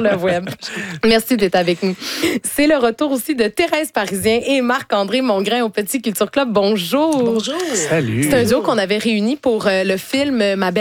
le web. Merci d'être avec nous. C'est le retour aussi de Thérèse Parisien et Marc-André Mongrain au Petit Culture Club. Bonjour. Bonjour. Salut. C'est un duo qu'on avait réuni pour le film Ma belle